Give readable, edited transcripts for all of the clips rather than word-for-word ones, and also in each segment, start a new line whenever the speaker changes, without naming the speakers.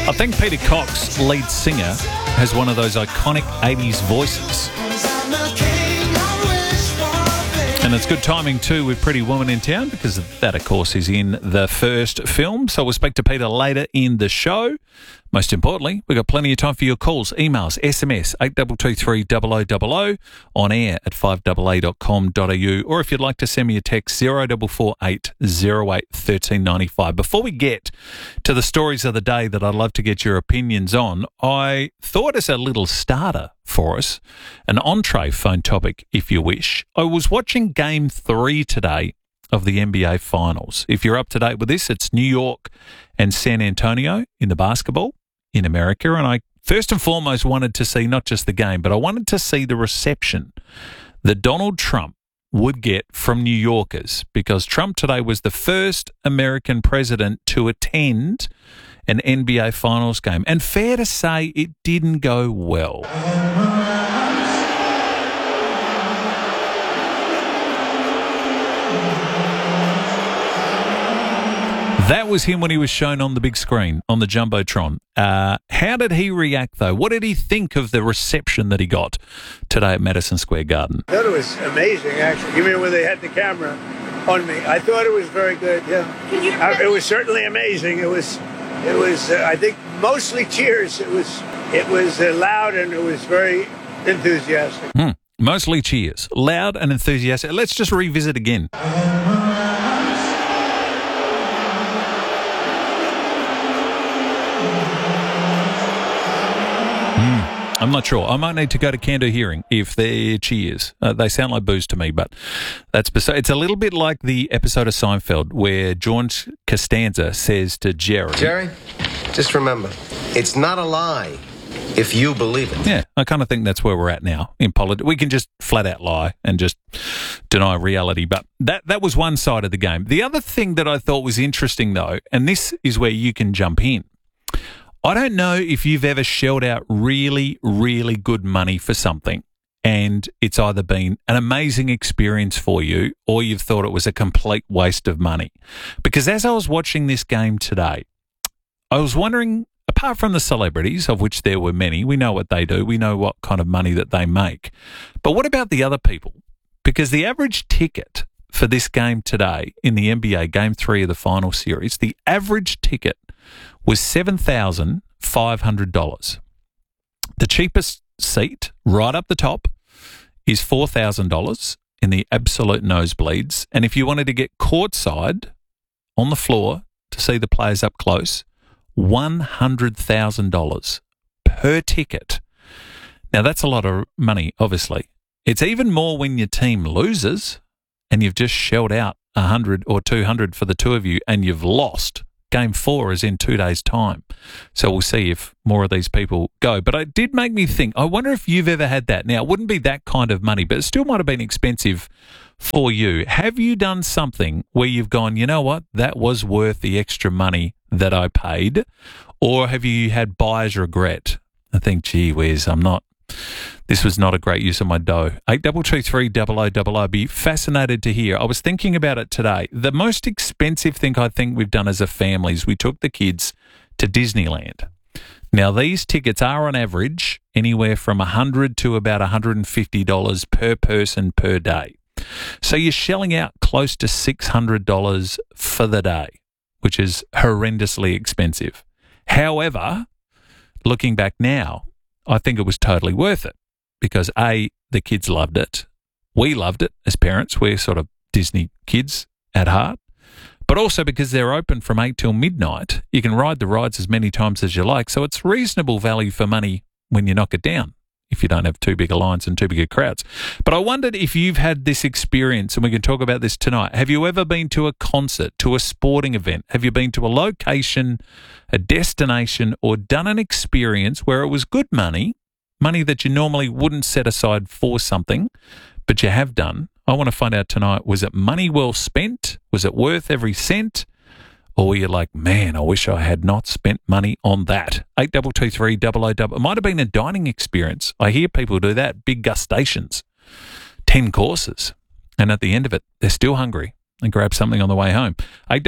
I think Peter Cox, lead singer, has one of those iconic 80s voices. And it's good timing too with Pretty Woman in Town, because that, of course, is in the first film. So we'll speak to Peter later in the show. Most importantly, we've got plenty of time for your calls, emails, SMS, 8223 0000, on air at 5AA.com.au, or if you'd like to send me a text, 0448 08 1395. Before we get to the stories of the day that I'd love to get your opinions on, I thought as a little starter for us, an entree phone topic, if you wish. I was watching Game 3 today of the NBA Finals. If you're up to date with this, it's New York and San Antonio in the basketball in America. And I first and foremost wanted to see not just the game, but I wanted to see the reception that Donald Trump would get from New Yorkers, because Trump today was the first American president to attend an NBA Finals game. And fair to say, it didn't go well. That was him when he was shown on the big screen, on the Jumbotron. How did he react, though? What did he think of the reception that he got today at Madison Square Garden?
I thought it was amazing, actually. You mean when they had the camera on me? I thought it was very good, yeah. It was certainly amazing. It was. I think, mostly cheers. It was loud, and it was very enthusiastic.
Mostly cheers. Loud and enthusiastic. Let's just revisit again. I'm not sure. I might need to go to Kando Hearing if they're cheers. They sound like boos to me, but that's beside. It's a little bit like the episode of Seinfeld where George Costanza says to Jerry,
Jerry, just remember, it's not a lie if you believe it.
Yeah, I kind of think that's where we're at now in politics. We can just flat out lie and just deny reality. But that was one side of the game. The other thing that I thought was interesting, though, and this is where you can jump in. I don't know if you've ever shelled out really, really good money for something and it's either been an amazing experience for you or you've thought it was a complete waste of money. Because as I was watching this game today, I was wondering, apart from the celebrities, of which there were many, we know what they do, we know what kind of money that they make. But what about the other people? Because the average ticket for this game today in the NBA Game 3 of the final series, the average ticket was $7,500. The cheapest seat, right up the top, is $4,000 in the absolute nosebleeds. And if you wanted to get courtside on the floor to see the players up close, $100,000 per ticket. Now, that's a lot of money, obviously. It's even more when your team loses and you've just shelled out $100 or $200 for the two of you and you've lost. Game 4 is in 2 days' time. So we'll see if more of these people go. But it did make me think, I wonder if you've ever had that. Now, it wouldn't be that kind of money, but it still might have been expensive for you. Have you done something where you've gone, you know what, that was worth the extra money that I paid? Or have you had buyer's regret? I think, gee whiz, this was not a great use of my dough. 8223 0000. I'd be fascinated to hear. I was thinking about it today. The most expensive thing I think we've done as a family is we took the kids to Disneyland. Now, these tickets are on average anywhere from $100 to about $150 per person per day. So you're shelling out close to $600 for the day, which is horrendously expensive. However, looking back now, I think it was totally worth it because, A, the kids loved it. We loved it as parents. We're sort of Disney kids at heart. But also because they're open from 8 till midnight. You can ride the rides as many times as you like. So it's reasonable value for money when you knock it down, if you don't have too big a lines and too big a crowds. But I wondered if you've had this experience, and we can talk about this tonight. Have you ever been to a concert, to a sporting event? Have you been to a location, a destination, or done an experience where it was good money that you normally wouldn't set aside for something, but you have done? I want to find out tonight, was it money well spent? Was it worth every cent? Or were you like, man, I wish I had not spent money on that? 8223 0000. It might have been a dining experience. I hear people do that, big gustations, 10 courses. And at the end of it, they're still hungry. and grab something on the way home.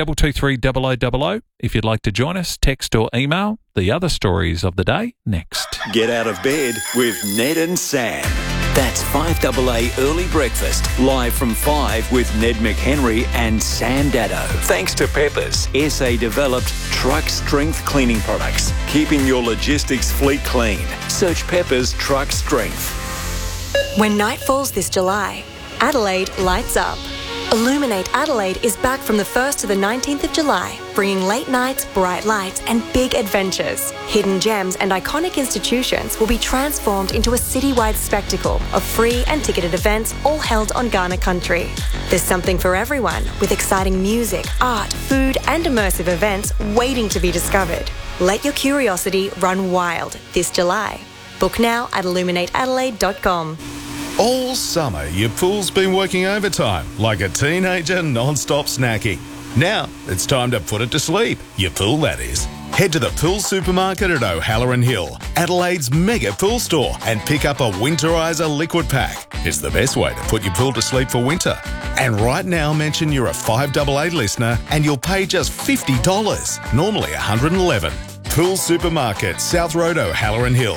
8223 if you'd like to join us, text or email. The other stories of the day next.
Get out of bed with Ned and Sam. That's 5AA Early Breakfast, live from 5 with Ned McHenry and Sam Dado. Thanks to Peppers, SA-developed truck strength cleaning products, keeping your logistics fleet clean. Search Peppers Truck Strength.
When night falls this July, Adelaide lights up. Illuminate Adelaide is back from the 1st to the 19th of July, bringing late nights, bright lights and big adventures. Hidden gems and iconic institutions will be transformed into a citywide spectacle of free and ticketed events all held on Kaurna country. There's something for everyone, with exciting music, art, food and immersive events waiting to be discovered. Let your curiosity run wild this July. Book now at illuminateadelaide.com.
All summer, your pool's been working overtime like a teenager non-stop snacking. Now, it's time to put it to sleep. Your pool, that is. Head to the Pool Supermarket at O'Halloran Hill, Adelaide's mega pool store, and pick up a Winterizer liquid pack. It's the best way to put your pool to sleep for winter. And right now, mention you're a 5AA listener and you'll pay just $50, normally $111. Pool Supermarket, South Road, O'Halloran Hill.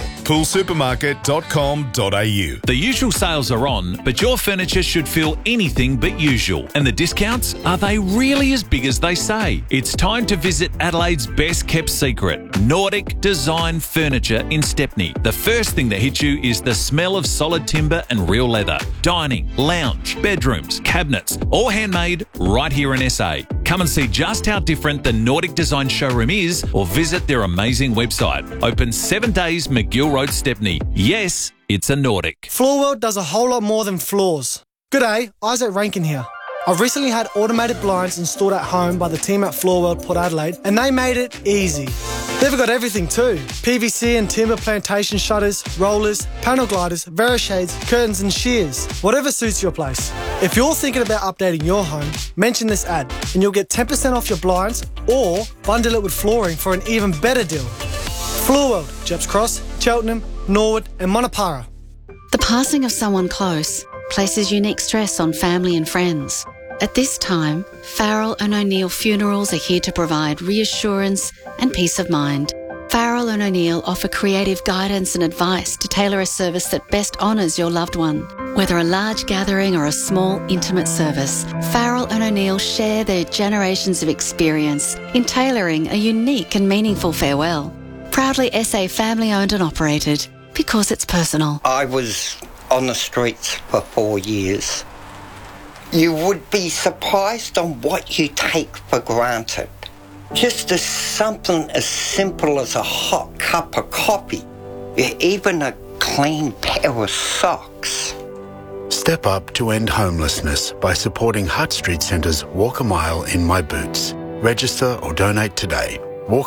poolsupermarket.com.au.
The usual sales are on, but your furniture should feel anything but usual. And the discounts, are they really as big as they say? It's time to visit Adelaide's best kept secret, Nordic Design Furniture in Stepney. The first thing that hits you is the smell of solid timber and real leather. Dining, lounge, bedrooms, cabinets, all handmade right here in SA. Come and see just how different the Nordic Design showroom is, or visit their amazing website. Open 7 days, McGill Road, Stepney. Yes, it's a Nordic.
Floorworld does a whole lot more than floors. G'day, Isaac Rankin here. I've recently had automated blinds installed at home by the team at Floorworld Port Adelaide, and they made it easy. They've got everything too. PVC and timber plantation shutters, rollers, panel gliders, Verishades, curtains and shears. Whatever suits your place. If you're thinking about updating your home, mention this ad and you'll get 10% off your blinds, or bundle it with flooring for an even better deal. Floorworld, Jeps Cross, Cheltenham, Norwood and Monopara.
The passing of someone close places unique stress on family and friends. At this time, Farrell and O'Neill Funerals are here to provide reassurance and peace of mind. Farrell and O'Neill offer creative guidance and advice to tailor a service that best honours your loved one. Whether a large gathering or a small, intimate service, Farrell and O'Neill share their generations of experience in tailoring a unique and meaningful farewell. Proudly SA family-owned and operated, because it's personal.
I was on the streets for 4 years. You would be surprised on what you take for granted. Just as something as simple as a hot cup of coffee, even a clean pair of socks.
Step up to end homelessness by supporting Hutt Street Centre's Walk a Mile in My Boots. Register or donate today.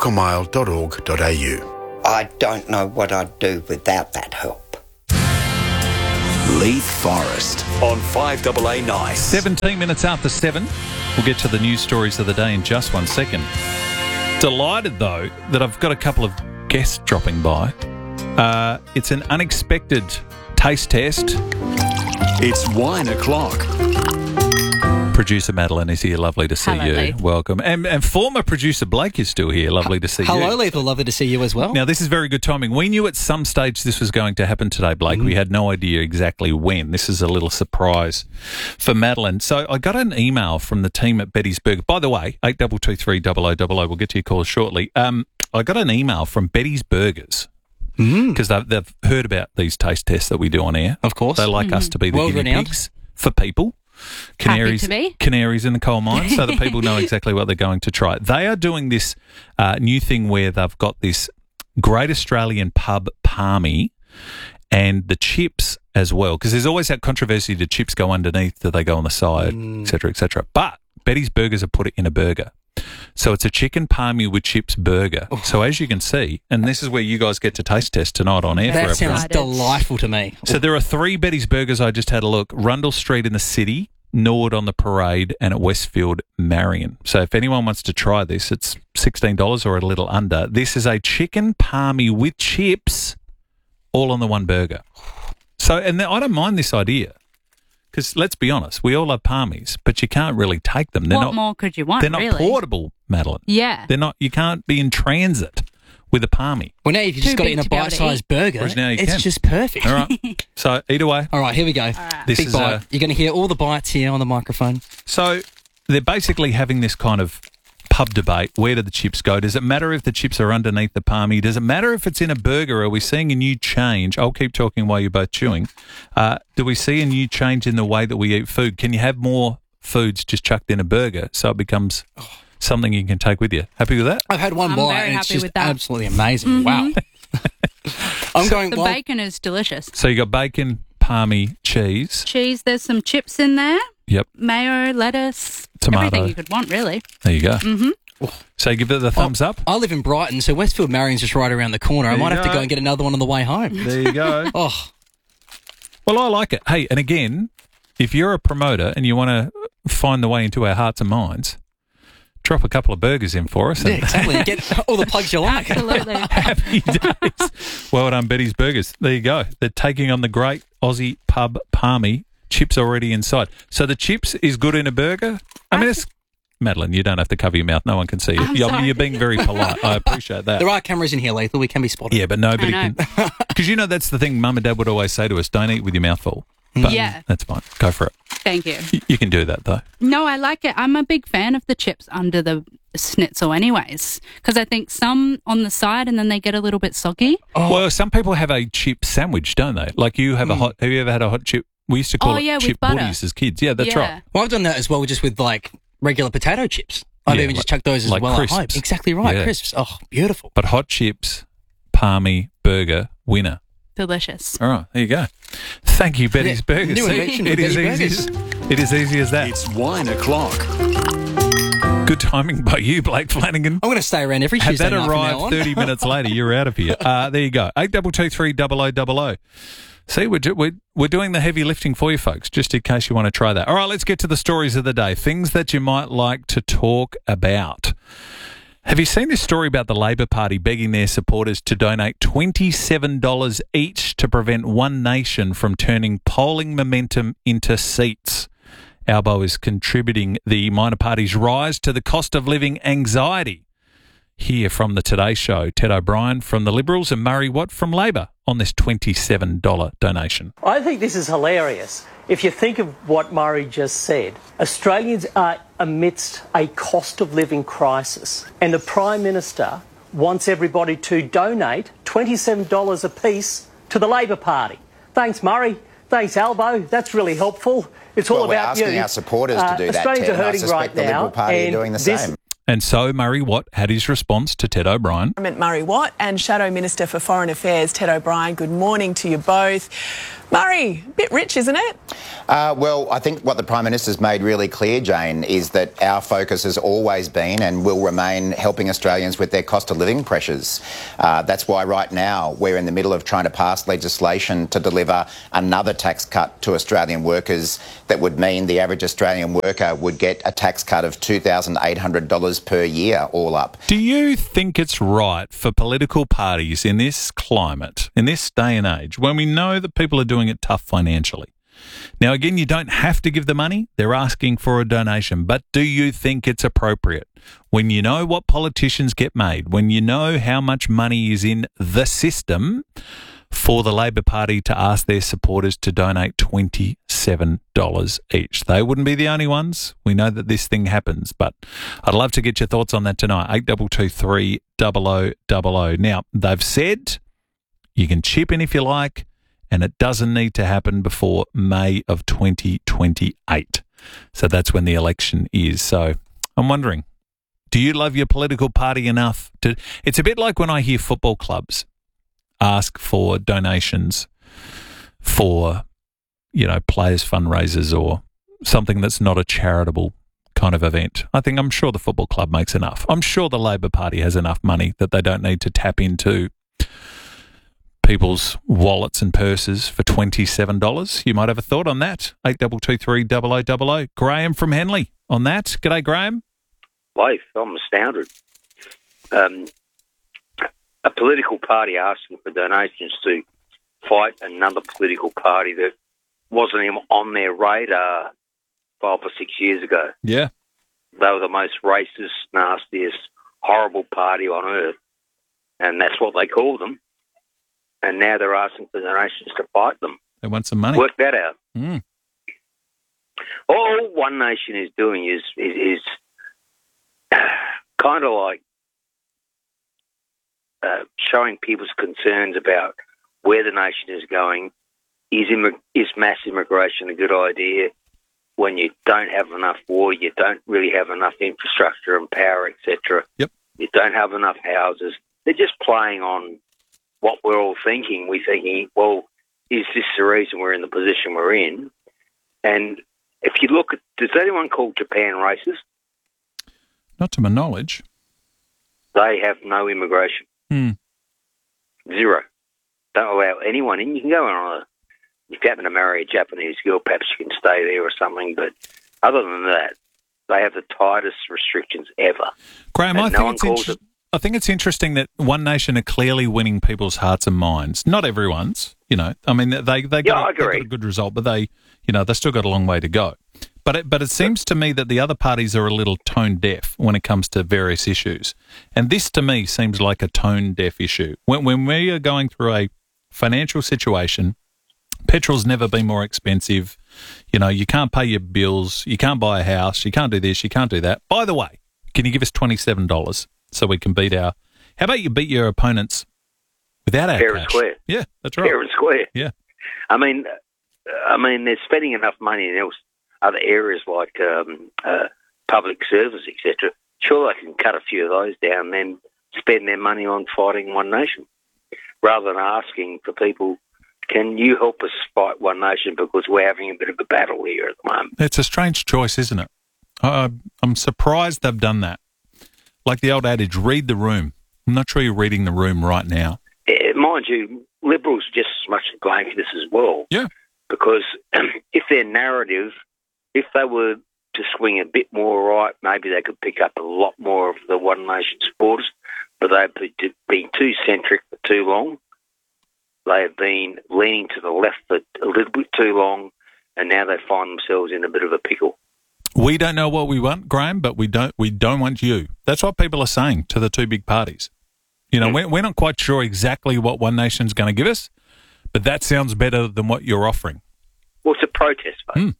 walkamile.org.au.
I don't know what I'd do without that help.
Leith Forest on 5AA Night.
17 minutes after 7. We'll get to the news stories of the day in just 1 second. Delighted, though, that I've got a couple of guests dropping by. It's an unexpected taste test.
It's wine o'clock.
Producer Madeline is here. Lovely to see you.
Leith.
Welcome. And former producer Blake is still here. Lovely to see you.
Hello, Leith. Lovely to see you as well.
Now, this is very good timing. We knew at some stage this was going to happen today, Blake. We had no idea exactly when. This is a little surprise for Madeline. So I got an email from the team at Betty's Burger. By the way, 8223 we'll get to your calls shortly. I got an email from Betty's Burgers. Because they've heard about these taste tests that we do on air.
Of course.
They like us to be the guinea
World-renowned.
pigs for people. Canaries,
Happy to be.
Canaries in the coal mine, so that people know exactly what they're going to try. They are doing this new thing where they've got this Great Australian Pub Palmy and the chips as well, because there's always that controversy, do chips go underneath, do they go on the side, et cetera, et cetera. But Betty's Burgers have put it in a burger. So it's a chicken palmy with chips burger. Oh. So as you can see, and this is where you guys get to taste test tonight on air.
That sounds delightful to me.
So there are 3 Betty's Burgers. I just had a look. Rundle Street in the city, Norwood on the Parade, and at Westfield, Marion. So if anyone wants to try this, it's $16 or a little under. This is a chicken palmy with chips all on the one burger. So, and I don't mind this idea, Because let's be honest, we all love palmies, but you can't really take them.
What more could you want,
They're not
really?
portable, Madeline.
Yeah.
They're not. You can't be in transit with a palmy.
Well, now you've just got it in a bite-sized burger.
Whereas now you
It's
can.
just perfect.
All right. So eat away.
All right, here we go.
This
Big
is
bite. You're going to hear all the bites here on the microphone.
So they're basically having this kind of pub debate. Where do the chips go? Does it matter if the chips are underneath the palmy? Does it matter if it's in a burger? Are we seeing a new change? I'll keep talking while you're both chewing. Do we see a new change in the way that we eat food? Can you have more foods just chucked in a burger so it becomes something you can take with you? Happy with that?
I've had one
I'm
bite
very
and it's
happy
just
with that.
absolutely amazing. Wow. I'm going...
The bacon is delicious.
So you got bacon, palmy, cheese.
Cheese, there's some chips in there.
Yep.
Mayo, lettuce,
Tomato.
everything you could want, really.
There you go.
Mm-hmm.
So give it the thumbs up.
I live in Brighton, so Westfield Marion's just right around the corner. I
There
might
you
have to
go.
go and get another one on the way home.
There you go.
Oh,
Well, I like it. Hey, and again, if you're a promoter and you want to find the way into our hearts and minds, drop a couple of burgers in for us.
yeah, exactly. Get all the plugs you like.
Absolutely.
Happy days. Well done, Betty's Burgers. There you go. They're taking on the great Aussie pub palmy. Chips already inside. So the chips is good in a burger? I mean, it's... Madeline, you don't have to cover your mouth. No one can see you. You're being very polite. I appreciate that.
There are cameras in here, Lethal. We can be spotted.
Yeah, but nobody can... Because you know that's the thing Mum and Dad would always say to us, don't eat with your mouth full. But
Yeah.
that's fine. Go for it.
Thank you.
You can do that, though.
No, I like it. I'm a big fan of the chips under the schnitzel anyways, because I think some on the side and then they get a little bit soggy.
Well, some people have a chip sandwich, don't they? Like you have a hot... Have you ever had a hot chip? We used to call it
with
chip
butter.
woodies as kids. Yeah, that's right.
Well, I've done that as well, just with like regular potato chips. I've
Yeah,
even just chucked those as
like
well
crisps.
at home. Exactly right,
Yeah.
crisps. Oh, beautiful.
But hot chips, palmy, burger, winner.
Delicious.
All right, there you go. Thank you, Betty's
Yeah,
Burgers.
new
See,
invention
it
for
is
Betty
easy.
Burgers.
It is easy as that.
It's wine o'clock.
Good timing by you, Blake Flanagan.
I'm going to stay around every
Had
Tuesday
that
night from now
arrived
on.
30 minutes later, you're out of here. There you go. 8223 See, we're doing the heavy lifting for you folks, just in case you want to try that. All right, let's get to the stories of the day, things that you might like to talk about. Have you seen this story about the Labor Party begging their supporters to donate $27 each to prevent One Nation from turning polling momentum into seats? Albo is contributing the minor party's rise to the cost of living anxiety. Hear from the Today Show, Ted O'Brien from the Liberals and Murray Watt from Labor on this $27 donation.
I think this is hilarious. If you think of what Murray just said, Australians are amidst a cost of living crisis, and the Prime Minister wants everybody to donate $27 apiece to the Labor Party. Thanks, Murray. Thanks, Albo. That's really helpful. It's all
Well, we're
about you.
asking our supporters to do that,
Australians
Ted,
are
and I
hurting
suspect
right
the
now.
Liberal Party are
and
doing the
this-
same.
And so Murray Watt had his response to Ted O'Brien.
Murray Watt and Shadow Minister for Foreign Affairs Ted O'Brien. Good morning to you both. Murray, a bit rich, isn't it?
Well, I think what the Prime Minister's made really clear, Jane, is that our focus has always been and will remain helping Australians with their cost of living pressures. That's why right now we're in the middle of trying to pass legislation to deliver another tax cut to Australian workers that would mean the average Australian worker would get a tax cut of $2,800 per year all up.
Do you think it's right for political parties in this climate, in this day and age, when we know that people are doing it tough financially? Now, again, you don't have to give the money. They're asking for a donation. But do you think it's appropriate when you know what politicians get made, when you know how much money is in the system, for the Labor Party to ask their supporters to donate $27 each? They wouldn't be the only ones. We know that this thing happens, but I'd love to get your thoughts on that tonight. 8223 0000. Now, they've said you can chip in if you like, and it doesn't need to happen before May of 2028. So that's when the election is. So I'm wondering, do you love your political party enough to... It's a bit like when I hear football clubs ask for donations for, you know, players' fundraisers or something that's not a charitable kind of event. I'm sure the football club makes enough. I'm sure the Labor Party has enough money that they don't need to tap into people's wallets and purses for $27. You might have a thought on that. 8223 0000. Graham from Henley on that. G'day, Graham.
Life, I'm astounded. A political party asking for donations to fight another political party that wasn't even on their radar 5 or 6 years ago.
Yeah.
They were the most racist, nastiest, horrible party on earth, and that's what they call them. And now they're asking for donations to fight them.
They want some money.
Work that out.
Mm.
All One Nation is doing is kind of like showing people's concerns about where the nation is going. Is mass immigration a good idea? When you don't have enough water, you don't really have enough infrastructure and power, etc.
Yep.
You don't have enough houses. They're just playing on what we're all thinking. We're thinking, well, is this the reason we're in the position we're in? And if you look at, does anyone call Japan racist?
Not to my knowledge.
They have no immigration. Zero. Don't allow anyone in. You can go on if you happen to marry a Japanese girl, perhaps you can stay there or something. But other than that, they have the tightest restrictions ever.
Graham,
And
I think it's interesting that One Nation are clearly winning people's hearts and minds. Not everyone's, you know. I mean, they got a good result, but they still got a long way to go. But it seems to me that the other parties are a little tone deaf when it comes to various issues, and this to me seems like a tone deaf issue. When we are going through a financial situation, petrol's never been more expensive. You know, you can't pay your bills, you can't buy a house, you can't do this, you can't do that. By the way, can you give us $27 so we can beat our? How about you beat your opponents without our
fair and
cash?
square?
Yeah, that's right.
Fair and square.
Yeah.
I mean, they're spending enough money in other areas like public service, etc. Sure, they can cut a few of those down and then spend their money on fighting One Nation, rather than asking for people, can you help us fight One Nation because we're having a bit of a battle here at the moment.
It's a strange choice, isn't it? I'm surprised they've done that. Like the old adage, read the room. I'm not sure you're reading the room right now.
Mind you, Liberals are just as much to blame for this as well.
Yeah.
Because if their narrative, if they were to swing a bit more right, maybe they could pick up a lot more of the One Nation supporters, but they've been too centric for too long. They have been leaning to the left for a little bit too long, and now they find themselves in a bit of a pickle.
We don't know what we want, Graham, but we don't want you. That's what people are saying to the two big parties. You know, we're not quite sure exactly what One Nation's going to give us, but that sounds better than what you're offering.
Well, it's a protest vote.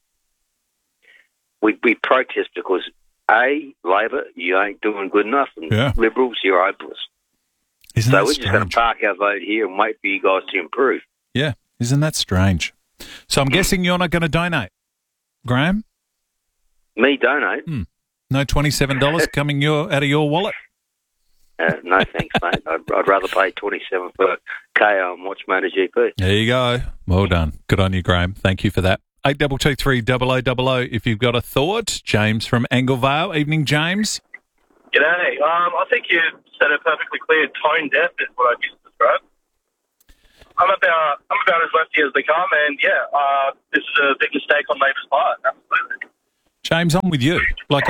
We protest because, A, Labor, you ain't doing good enough, and Liberals, you're hopeless.
Isn't
so
that
we're
strange?
just going to park our vote here and wait for you guys to improve.
Yeah, isn't that strange? So I'm guessing you're not going to donate, Graham?
Me donate?
No $27 coming out of your wallet?
No thanks, mate. I'd rather pay $27 for KO and watch MotoGP.
There you go. Well done. Good on you, Graham. Thank you for that. 8223 0000 if you've got a thought. James from Anglevale. Evening, James.
G'day. I think you said it perfectly clear. Tone deaf is what I'd use to describe. I'm about as lefty as they come, and this is a big mistake on Labor's part. Absolutely.
James, I'm with you. Like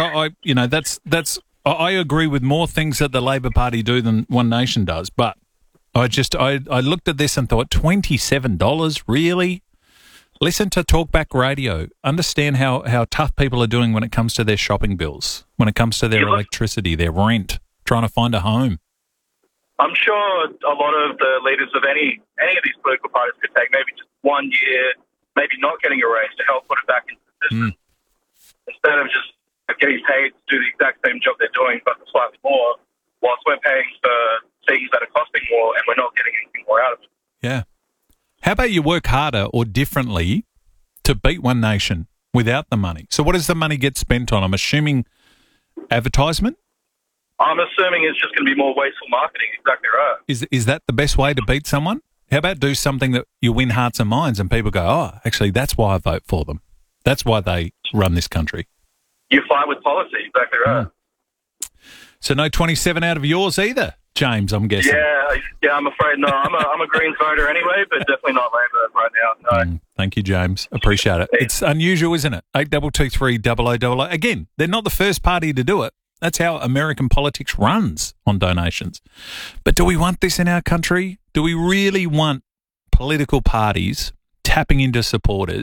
I agree with more things that the Labor Party do than One Nation does, but I looked at this and thought, $27, really? Listen to Talkback Radio. Understand how tough people are doing when it comes to their shopping bills, when it comes to their electricity, their rent, trying to find a home.
I'm sure a lot of the leaders of any of these political parties could take maybe just 1 year, maybe not getting a raise to help put it back into the system. Instead of just getting paid to do the exact same job they're doing but slightly more, whilst we're paying for things that are costing more and we're not getting anything more out of it.
Yeah. How about you work harder or differently to beat One Nation without the money? So what does the money get spent on? I'm assuming advertisement?
I'm assuming it's just going to be more wasteful marketing. Exactly right.
Is that the best way to beat someone? How about do something that you win hearts and minds and people go, oh, actually, that's why I vote for them. That's why they run this country.
You fight with policy. Exactly right.
So no 27 out of yours either, James, I'm guessing.
Yeah, I'm afraid no. I'm a Greens voter anyway, but definitely not Labor right now. No.
Thank you, James. Appreciate it. It's unusual, isn't it? 8223 0000. Again, they're not the first party to do it. That's how American politics runs on donations. But do we want this in our country? Do we really want political parties tapping into supporters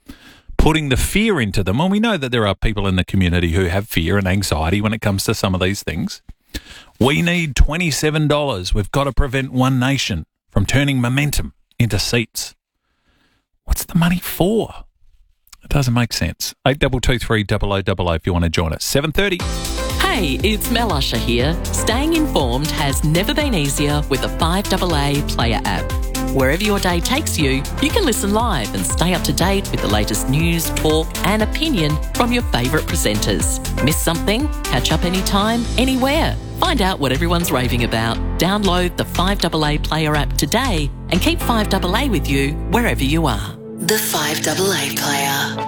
putting the fear into them. And we know that there are people in the community who have fear and anxiety when it comes to some of these things. We need $27. We've got to prevent One Nation from turning momentum into seats. What's the money for? It doesn't make sense. 8223 0000 if you want to join us. 7:30.
Hey, it's Mel Usher here. Staying informed has never been easier with the 5AA Player app. Wherever your day takes you, you can listen live and stay up to date with the latest news, talk and opinion from your favourite presenters. Miss something? Catch up anytime, anywhere. Find out what everyone's raving about. Download the 5AA Player app today and keep 5AA with you wherever you are.
The 5AA Player.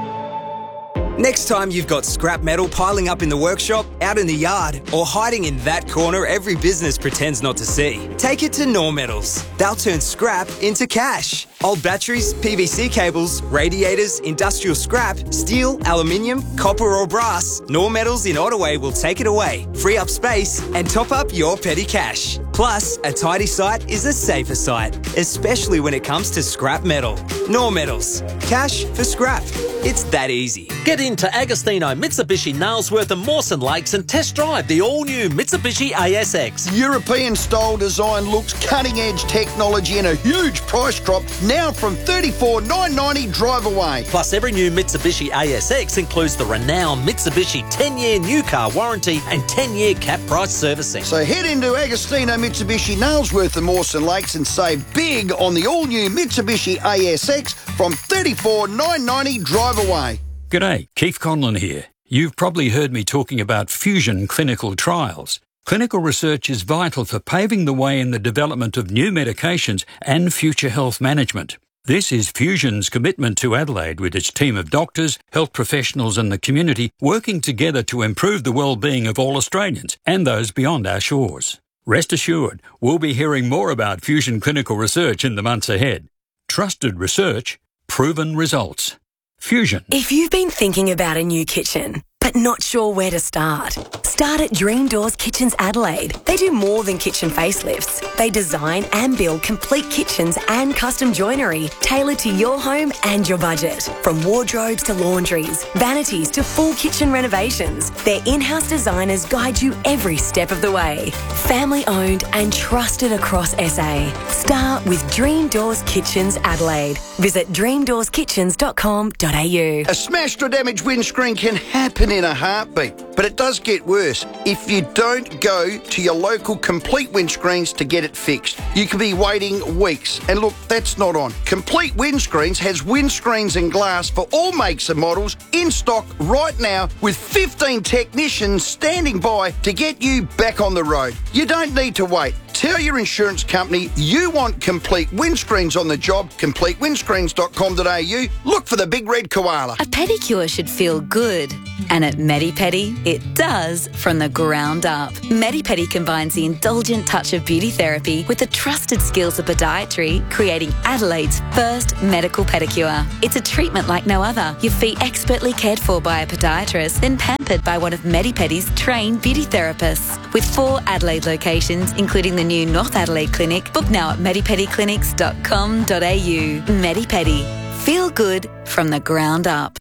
Next time you've got scrap metal piling up in the workshop, out in the yard, or hiding in that corner every business pretends not to see, take it to Nor Metals. They'll turn scrap into cash. Old batteries, PVC cables, radiators, industrial scrap, steel, aluminium, copper or brass, Nor Metals in Ottaway will take it away, free up space and top up your petty cash. Plus, a tidy site is a safer site, especially when it comes to scrap metal. Nor Metals. Cash for scrap. It's that easy.
Get into Agostino, Mitsubishi, Nailsworth and Mawson Lakes and test drive the all-new Mitsubishi ASX.
European-style design looks, cutting-edge technology and a huge price drop, now from $34,990 drive away.
Plus, every new Mitsubishi ASX includes the renowned Mitsubishi 10-year new car warranty and 10-year cap price servicing.
So head into Agostino, Mitsubishi, Nailsworth and Mawson Lakes and save big on the all-new Mitsubishi ASX from $34,990 drive away.
G'day, Keith Conlon here. You've probably heard me talking about fusion clinical trials. Clinical research is vital for paving the way in the development of new medications and future health management. This is Fusion's commitment to Adelaide with its team of doctors, health professionals and the community working together to improve the well-being of all Australians and those beyond our shores. Rest assured, we'll be hearing more about fusion clinical research in the months ahead. Trusted research, proven results. Fusion.
If you've been thinking about a new kitchen, but not sure where to start, start at Dream Doors Kitchens Adelaide. They do more than kitchen facelifts. They design and build complete kitchens and custom joinery tailored to your home and your budget. From wardrobes to laundries, vanities to full kitchen renovations, their in-house designers guide you every step of the way. Family owned and trusted across SA. Start with Dream Doors Kitchens Adelaide. Visit dreamdoorskitchens.com.au.
A smashed or damaged windscreen can happen in a heartbeat, but it does get worse if you don't go to your local Complete Windscreens to get it fixed. You could be waiting weeks, and look, that's not on. Complete Windscreens has windscreens and glass for all makes and models in stock right now with 15 technicians standing by to get you back on the road. You don't need to wait. Tell your insurance company you want Complete Windscreens on the job. CompleteWindscreens.com.au. Look for the big red koala.
A pedicure should feel good. And at MediPedi, it does from the ground up. MediPedi combines the indulgent touch of beauty therapy with the trusted skills of podiatry, creating Adelaide's first medical pedicure. It's a treatment like no other. Your feet expertly cared for by a podiatrist, then pampered by one of MediPedi's trained beauty therapists. With 4 Adelaide locations, including the new North Adelaide Clinic, book now at medipediclinics.com.au. MediPedi. Feel good from the ground up.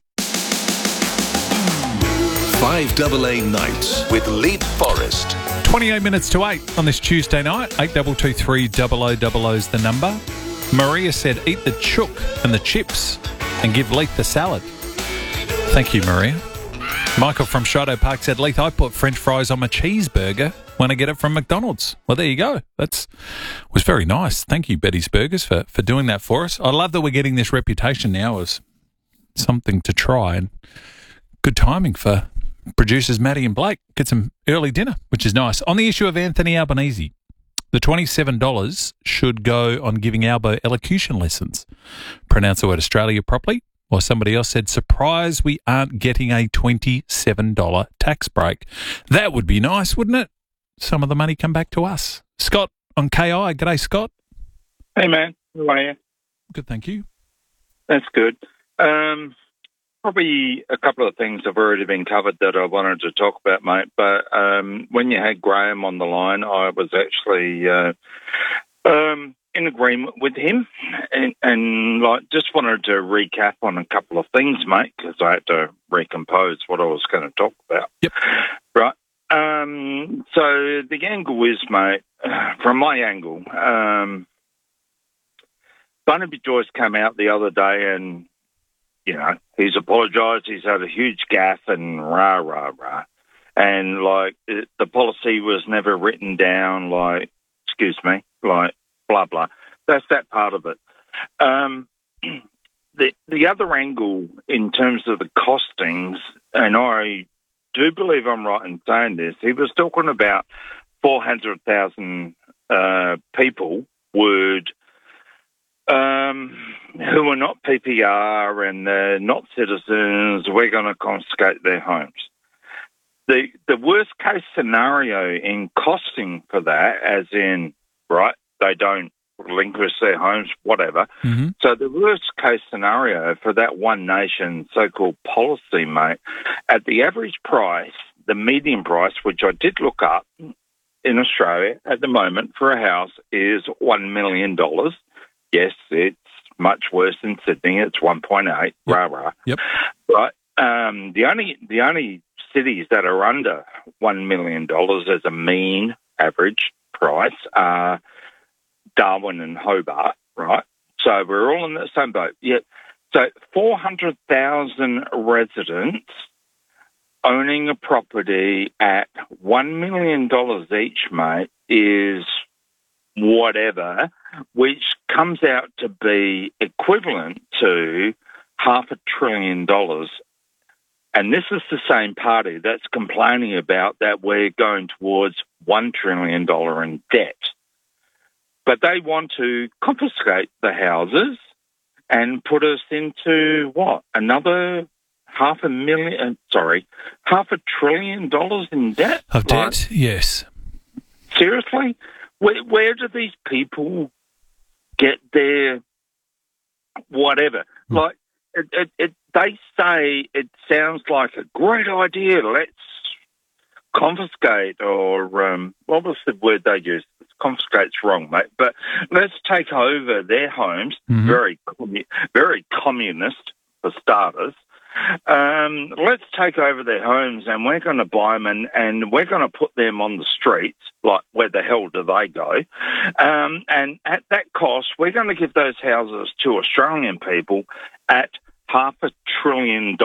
5AA Nights with Leap Forest.
28 minutes to 8 on this Tuesday night. 8223 0000 is the number. Maria said, eat the chook and the chips and give Leith the salad. Thank you, Maria. Michael from Shadow Park said, Leith, I put French fries on my cheeseburger when I get it from McDonald's. Well, there you go. That was very nice. Thank you, Betty's Burgers, for doing that for us. I love that we're getting this reputation now as something to try, and good timing for producers Maddie and Blake. Get some early dinner, which is nice. On the issue of Anthony Albanese, the $27 should go on giving Albo elocution lessons. Pronounce the word Australia properly. Or somebody else said, surprise, we aren't getting a $27 tax break. That would be nice, wouldn't it? Some of the money come back to us. Scott on KI. G'day, Scott.
Hey, man. How are you?
Good, thank you.
That's good. Probably a couple of things have already been covered that I wanted to talk about, mate. But when you had Graham on the line, I was actually in agreement with him, and just wanted to recap on a couple of things, mate, because I had to recompose what I was going to talk about.
Yep.
Right. So the angle is, mate, from my angle, Barnaby Joyce came out the other day and, he's apologised, he's had a huge gaffe and rah, rah, rah. And, the policy was never written down, excuse me, blah, blah. That's that part of it. The other angle in terms of the costings, and I do believe I'm right in saying this, he was talking about 400,000 people would, who are not PPR and they're not citizens, we're going to confiscate their homes. The worst case scenario in costing for that, as in, right, they don't relinquish their homes, whatever.
Mm-hmm.
So the worst case scenario for that One Nation so-called policy, mate, at the average price, the median price, which I did look up in Australia at the moment for a house, is $1 million. Yes, it's much worse than Sydney. It's 1.8.
Yep.
Rah, rah.
Yep.
Right. The only cities that are under $1 million as a mean average price are Darwin and Hobart, right? So we're all in the same boat. Yeah. So 400,000 residents owning a property at $1 million each, mate, is whatever, which comes out to be equivalent to $500 billion. And this is the same party that's complaining about that we're going towards $1 trillion in debt. But they want to confiscate the houses and put us into what? Another $500 billion in debt?
Of debt, yes.
Seriously? Where do these people get their whatever? They say it sounds like a great idea. Let's confiscate, or what was the word they used? Confiscate's wrong, mate. But let's take over their homes.
Mm-hmm.
Very communist for starters. Let's take over their homes, and we're going to buy them, and we're going to put them on the streets. Like, where the hell do they go? And at that cost, we're going to give those houses to Australian people at $500 billion.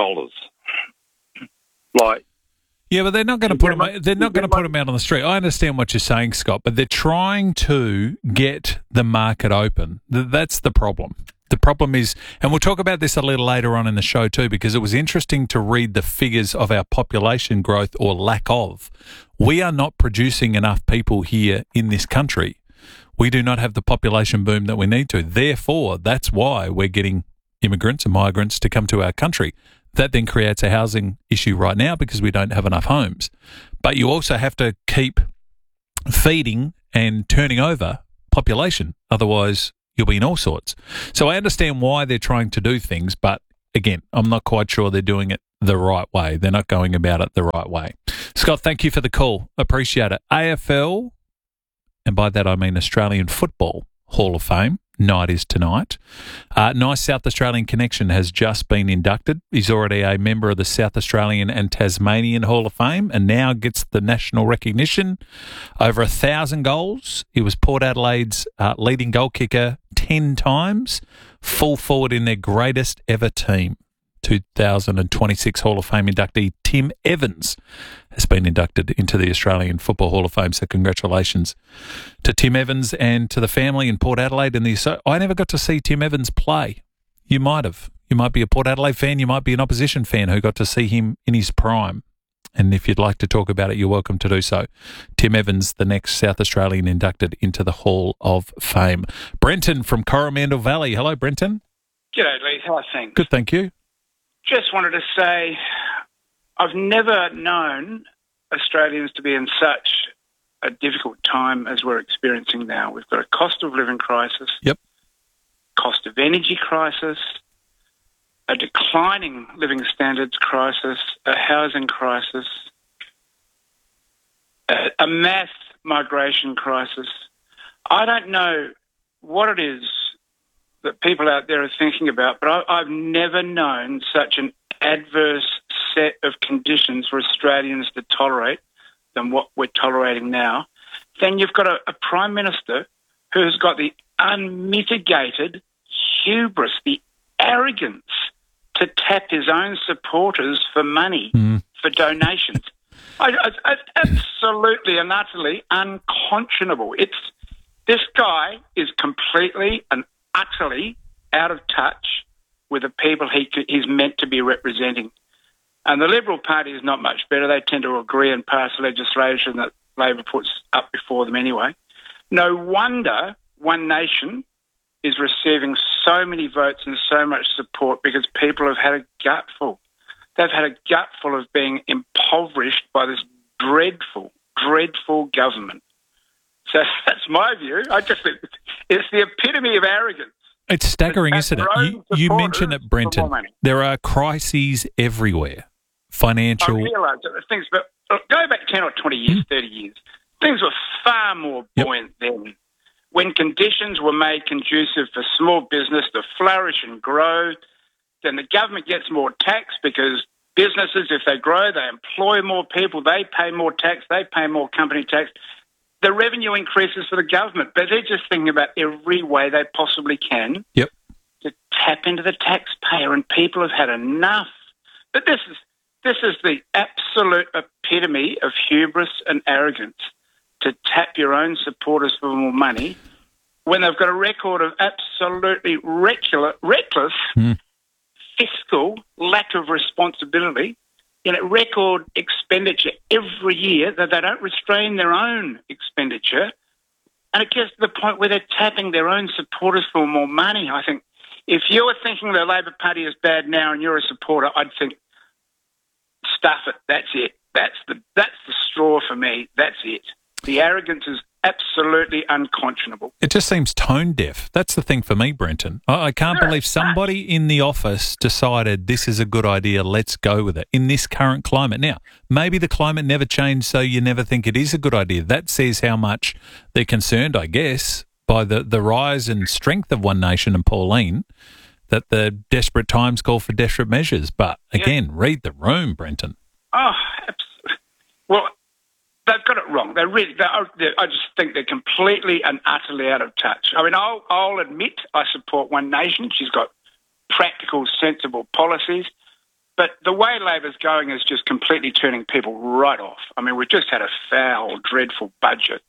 Yeah, but they're not going to put them. They're not going to put them out on the street. I understand what you're saying, Scott, but they're trying to get the market open. That's the problem. The problem is, and we'll talk about this a little later on in the show too, because it was interesting to read the figures of our population growth or lack of. We are not producing enough people here in this country. We do not have the population boom that we need to. Therefore, that's why we're getting immigrants and migrants to come to our country. That then creates a housing issue right now because we don't have enough homes. But you also have to keep feeding and turning over population. Otherwise, you'll be in all sorts. So I understand why they're trying to do things, but again, I'm not quite sure they're doing it the right way. They're not going about it the right way. Scott, thank you for the call. Appreciate it. AFL, and by that I mean Australian Football Hall of Fame. Night is tonight. Nice South Australian connection has just been inducted. He's already a member of the South Australian and Tasmanian Hall of Fame and now gets the national recognition. Over 1,000 goals. He was Port Adelaide's leading goal kicker 10 times. Full forward in their greatest ever team. 2026 Hall of Fame inductee Tim Evans has been inducted into the Australian Football Hall of Fame. So congratulations to Tim Evans and to the family in Port Adelaide. I never got to see Tim Evans play. You might have. You might be a Port Adelaide fan. You might be an opposition fan who got to see him in his prime. And if you'd like to talk about it, you're welcome to do so. Tim Evans, the next South Australian inducted into the Hall of Fame. Brenton from Coromandel Valley. Hello, Brenton.
G'day, Lee. How are things?
Good, thank you.
Just wanted to say I've never known Australians to be in such a difficult time as we're experiencing now. We've got a cost of living crisis, cost of energy crisis, a declining living standards crisis, a housing crisis, a mass migration crisis. I don't know what it is that people out there are thinking about, but I've never known such an adverse set of conditions for Australians to tolerate than what we're tolerating now. Then you've got a Prime Minister who has got the unmitigated hubris, the arrogance to tap his own supporters for money, for donations. It's absolutely and utterly unconscionable. This guy is completely and utterly out of touch with the people he's meant to be representing. And the Liberal Party is not much better. They tend to agree and pass legislation that Labor puts up before them anyway. No wonder One Nation is receiving so many votes and so much support, because people have had a gutful. They've had a gutful of being impoverished by this dreadful, dreadful government. So that's my view. I just think it's the epitome of arrogance.
It's staggering, isn't it? You mentioned it, Brenton. There are crises everywhere. Financial.
I realise that things, but go back 10 or 20 years, 30 years, things were far more buoyant then, when conditions were made conducive for small business to flourish and grow. Then the government gets more tax because businesses, if they grow, they employ more people, they pay more tax, they pay more company tax. The revenue increases for the government, but they're just thinking about every way they possibly can to tap into the taxpayer, and people have had enough. But this is the absolute epitome of hubris and arrogance, to tap your own supporters for more money when they've got a record of absolutely reckless fiscal lack of responsibility, record expenditure every year, that they don't restrain their own expenditure. And it gets to the point where they're tapping their own supporters for more money. I think if you were thinking the Labor Party is bad now and you're a supporter, I'd think, stuff it. That's it. That's the straw for me. That's it. The arrogance is absolutely unconscionable.
It just seems tone deaf. That's the thing for me, Brenton. I can't believe somebody in the office decided this is a good idea, let's go with it, in this current climate. Now, maybe the climate never changed, so you never think it is a good idea. That says how much they're concerned, I guess, by the rise and strength of One Nation and Pauline, that the desperate times call for desperate measures. But, again, read the room, Brenton.
Oh, absolutely. Well, they've got it wrong. I just think they're completely and utterly out of touch. I mean, I'll admit I support One Nation. She's got practical, sensible policies. But the way Labor's going is just completely turning people right off. I mean, we've just had a foul, dreadful budget,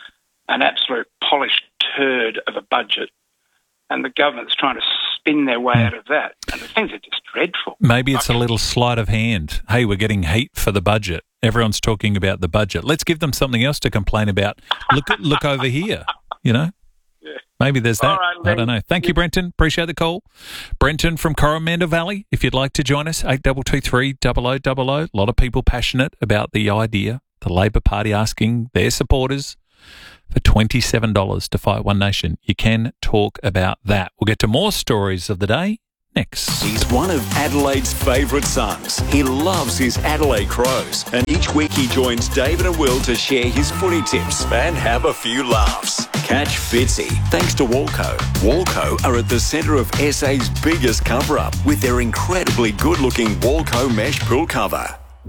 an absolute polished turd of a budget, and the government's trying to spin their way out of that. And the things are just dreadful.
Maybe it's a little sleight of hand. Hey, we're getting heat for the budget. Everyone's talking about the budget. Let's give them something else to complain about. Look over here, Yeah. Maybe there's that. Right, I don't know. Thank you, Brenton. Appreciate the call. Brenton from Coromandel Valley, if you'd like to join us, 8223 0000. A lot of people passionate about the idea, the Labor Party asking their supporters for $27 to fight One Nation. You can talk about that. We'll get to more stories of the day next.
He's one of Adelaide's favourite sons. He loves his Adelaide Crows. And each week he joins David and Will to share his footy tips and have a few laughs. Catch Fitzy thanks to Walco. Walco are at the centre of SA's biggest cover-up with their incredibly good-looking Walco mesh pool cover.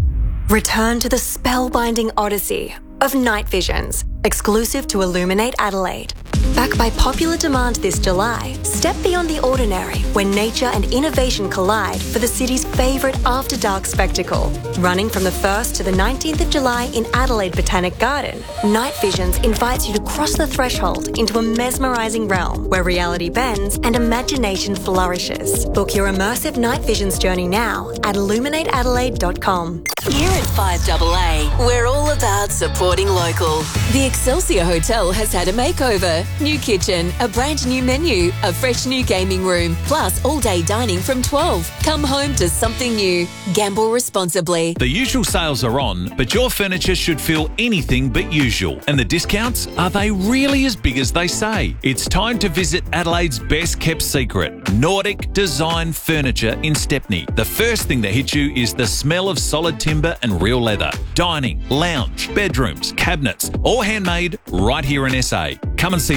Return to the spellbinding odyssey of Night Visions, exclusive to Illuminate Adelaide. Back by popular demand this July, step beyond the ordinary when nature and innovation collide for the city's favourite after-dark spectacle. Running from the 1st to the 19th of July in Adelaide Botanic Garden, Night Visions invites you to cross the threshold into a mesmerising realm where reality bends and imagination flourishes. Book your immersive Night Visions journey now at illuminateadelaide.com.
Here at 5AA, we're all about supporting local. The Excelsior Hotel has had a makeover. New kitchen, a brand new menu, a fresh new gaming room, plus all-day dining from 12. Come home to something new. Gamble responsibly.
The usual sales are on, but your furniture should feel anything but usual. And the discounts, are they really as big as they say? It's time to visit Adelaide's best-kept secret, Nordic Design Furniture in Stepney. The first thing that hits you is the smell of solid timber and real leather. Dining, lounge, bedrooms, cabinets, all handmade right here in SA. Come and see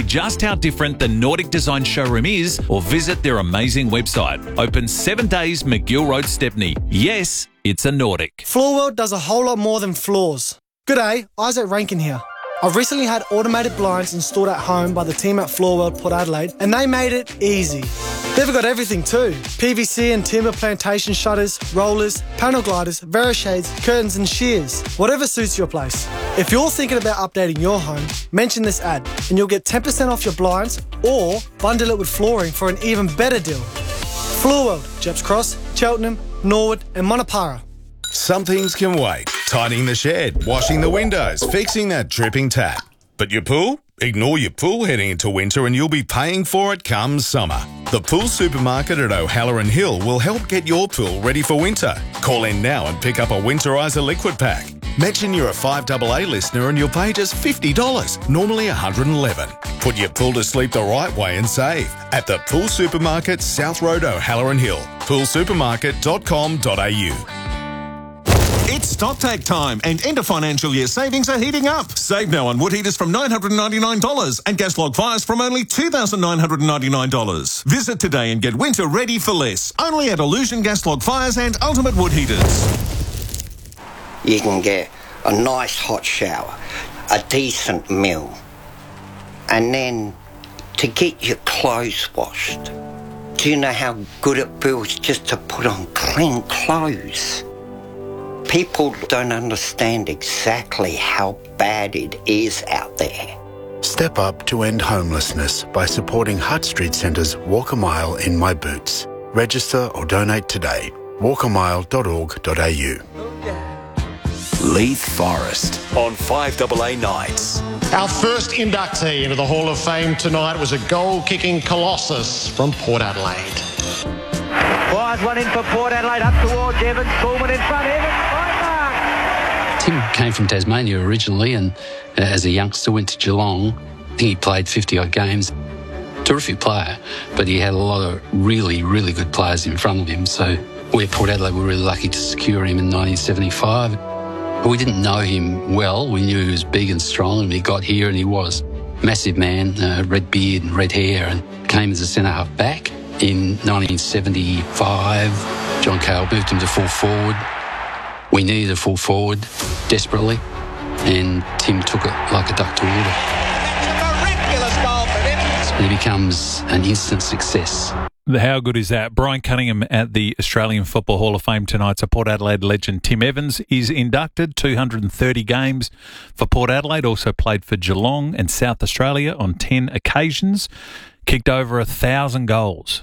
just how different the Nordic Design showroom is or visit their amazing website. Open 7 days, McGill Road, Stepney. Yes, it's a Nordic.
Floorworld does a whole lot more than floors. G'day, Isaac Rankin here. I've recently had automated blinds installed at home by the team at Floorworld Port Adelaide, and they made it easy. They've got everything too. PVC and timber plantation shutters, rollers, panel gliders, Verishades, curtains and shears. Whatever suits your place. If you're thinking about updating your home, mention this ad and you'll get 10% off your blinds or bundle it with flooring for an even better deal. Floorworld, Jeps Cross, Cheltenham, Norwood and Monopara.
Some things can wait. Tidying the shed, washing the windows, fixing that dripping tap. But your pool? Ignore your pool heading into winter and you'll be paying for it come summer. The Pool Supermarket at O'Halloran Hill will help get your pool ready for winter. Call in now and pick up a Winterizer liquid pack. Mention you're a 5AA listener and you'll pay just $50, normally $111. Put your pool to sleep the right way and save at the Pool Supermarket, South Road, O'Halloran Hill. poolsupermarket.com.au.
It's StockTake time and end of financial year savings are heating up. Save now on wood heaters from $999 and gas log fires from only $2,999. Visit today and get winter ready for less. Only at Illusion Gas Log Fires and Ultimate Wood Heaters.
You can get a nice hot shower, a decent meal, and then to get your clothes washed. Do you know how good it feels just to put on clean clothes? People don't understand exactly how bad it is out there.
Step up to end homelessness by supporting Hutt Street Centre's Walk a Mile in My Boots. Register or donate today. walkamile.org.au.
Leith Forest on 5AA Nights.
Our first inductee into the Hall of Fame tonight was a goal-kicking colossus from Port Adelaide.
Wide one in for Port Adelaide, up towards Evans. Coleman in front, Evans, right mark.
Tim came from Tasmania originally and as a youngster went to Geelong. I think he played 50-odd games. Terrific player, but he had a lot of really, really good players in front of him. So we at Port Adelaide were really lucky to secure him in 1975. But we didn't know him well. We knew he was big and strong, and he got here and he was. Massive man, red beard and red hair, and came as a centre-half back. In 1975, John Cale moved him to full forward. We needed a full forward desperately, and Tim took it like a duck to water.
Miraculous goal for him.
And he becomes an instant success.
How good is that? Brian Cunningham at the Australian Football Hall of Fame tonight. So Port Adelaide legend Tim Evans is inducted. 230 games for Port Adelaide. Also played for Geelong and South Australia on 10 occasions. Kicked over 1,000 goals.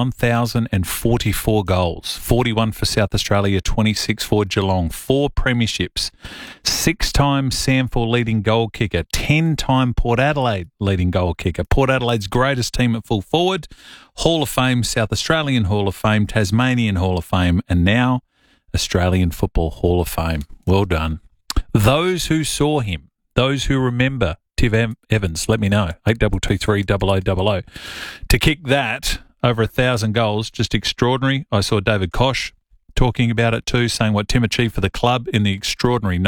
1,044 goals, 41 for South Australia, 26 for Geelong, 4 premierships, 6-time SANFL leading goal kicker, 10-time Port Adelaide leading goal kicker, Port Adelaide's greatest team at full forward, Hall of Fame, South Australian Hall of Fame, Tasmanian Hall of Fame, and now Australian Football Hall of Fame. Well done. Those who saw him, those who remember Tim Evans, let me know, 8223 0000. To kick that over 1,000 goals, just extraordinary. I saw David Koch talking about it too, saying what Tim achieved for the club in the extraordinary